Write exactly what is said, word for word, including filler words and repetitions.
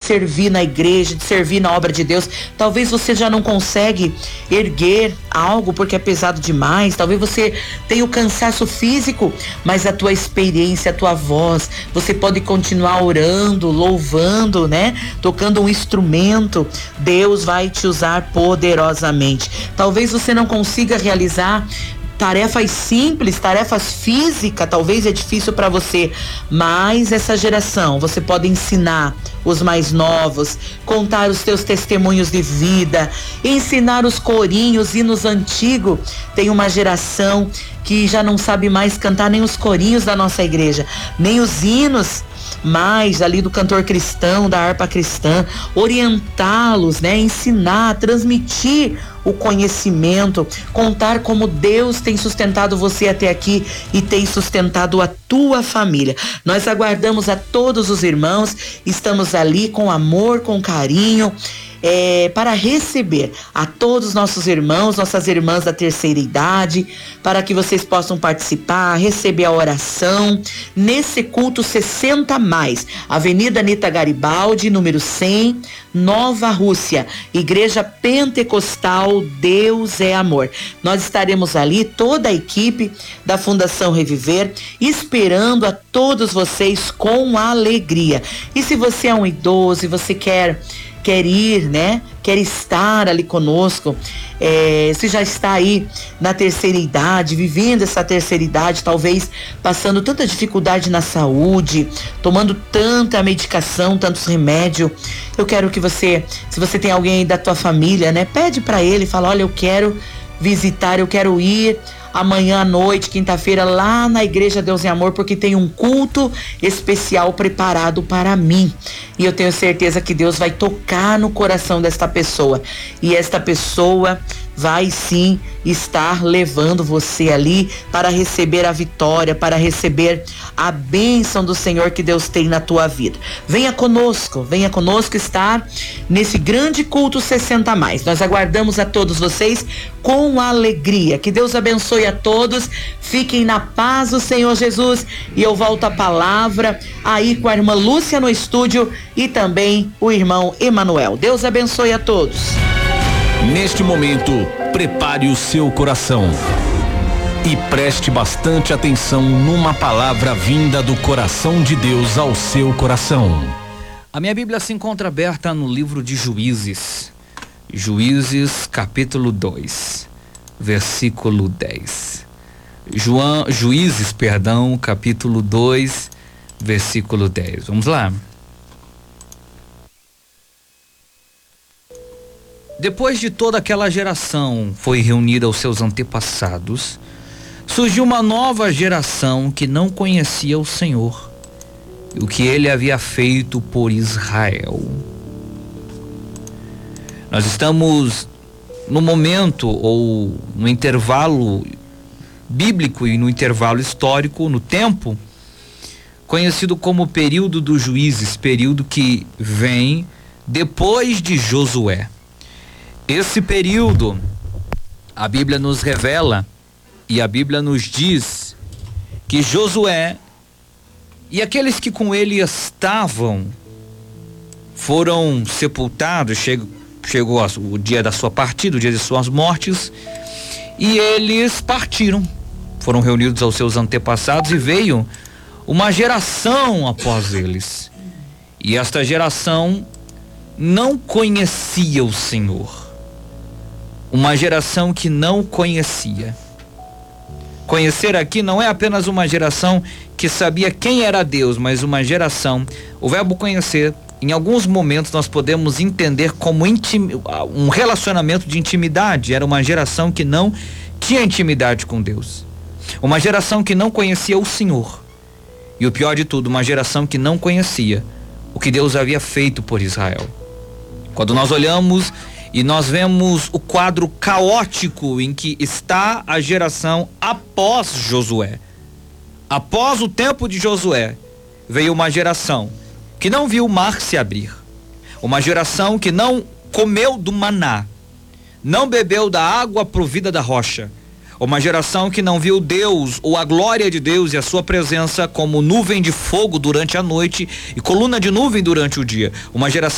servir na igreja, de servir na obra de Deus. Talvez você já não consegue erguer algo porque é pesado demais, talvez você tenha o cansaço físico, mas a tua experiência, a tua voz, você pode continuar orando, louvando, né? Tocando um instrumento, Deus vai te usar poderosamente. Talvez você não consiga realizar tarefas simples, tarefas físicas, talvez é difícil para você, mas essa geração, você pode ensinar os mais novos, contar os teus testemunhos de vida, ensinar os corinhos, hinos antigos. Tem uma geração que já não sabe mais cantar nem os corinhos da nossa igreja, nem os hinos mais ali do cantor cristão, da harpa cristã, orientá-los, né? Ensinar, transmitir o conhecimento, contar como Deus tem sustentado você até aqui e tem sustentado a tua família. Nós aguardamos a todos os irmãos, estamos ali com amor, com carinho, É, para receber a todos os nossos irmãos, nossas irmãs da terceira idade, para que vocês possam participar, receber a oração nesse culto sessenta mais, Avenida Anita Garibaldi, número cem, Nova Rússia, Igreja Pentecostal Deus é Amor. Nós estaremos ali, toda a equipe da Fundação Reviver, esperando a todos vocês com alegria. E se você é um idoso e você quer quer ir, né? Quer estar ali conosco, é, se já está aí na terceira idade, vivendo essa terceira idade, talvez passando tanta dificuldade na saúde, tomando tanta medicação, tantos remédios, eu quero que você, se você tem alguém aí da tua família, né? Pede para ele, fala, olha, eu quero visitar, eu quero ir amanhã à noite, quinta-feira, lá na Igreja Deus é Amor, porque tem um culto especial preparado para mim. E eu tenho certeza que Deus vai tocar no coração desta pessoa. E esta pessoa vai sim estar levando você ali para receber a vitória, para receber a bênção do Senhor que Deus tem na tua vida. Venha conosco, venha conosco estar nesse grande culto sessenta mais. Nós aguardamos a todos vocês com alegria. Que Deus abençoe a todos. Fiquem na paz do Senhor Jesus. E eu volto a palavra aí com a irmã Lúcia no estúdio e também o irmão Emanuel. Deus abençoe a todos. Neste momento, prepare o seu coração e preste bastante atenção numa palavra vinda do coração de Deus ao seu coração. A minha Bíblia se encontra aberta no livro de Juízes, Juízes capítulo dois, versículo dez. João, Juízes, perdão, capítulo dois, versículo dez. Vamos lá. Depois de toda aquela geração foi reunida aos seus antepassados, surgiu uma nova geração que não conhecia o Senhor e o que ele havia feito por Israel. Nós estamos no momento ou no intervalo bíblico e no intervalo histórico, no tempo conhecido como período dos juízes, período que vem depois de Josué. Esse período, a Bíblia nos revela e a Bíblia nos diz que Josué e aqueles que com ele estavam foram sepultados, chegou, chegou o dia da sua partida, o dia de suas mortes, e eles partiram, foram reunidos aos seus antepassados e veio uma geração após eles. E esta geração não conhecia o Senhor. Uma geração que não conhecia. Conhecer aqui não é apenas uma geração que sabia quem era Deus, mas uma geração, o verbo conhecer, em alguns momentos nós podemos entender como intim, um relacionamento de intimidade. Era uma geração que não tinha intimidade com Deus. Uma geração que não conhecia o Senhor. E o pior de tudo, uma geração que não conhecia o que Deus havia feito por Israel. Quando nós olhamos e nós vemos o quadro caótico em que está a geração após Josué. Após o tempo de Josué, veio uma geração que não viu o mar se abrir. Uma geração que não comeu do maná, não bebeu da água provida da rocha. Uma geração que não viu Deus ou a glória de Deus e a sua presença como nuvem de fogo durante a noite e coluna de nuvem durante o dia. Uma geração